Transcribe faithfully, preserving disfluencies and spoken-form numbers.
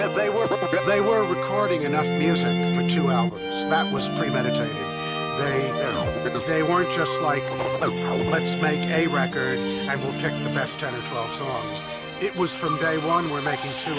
They were they were recording enough music for two albums. That was premeditated. They they weren't just like, let's make a record and we'll pick the best ten or twelve songs. It was from day one, we're making two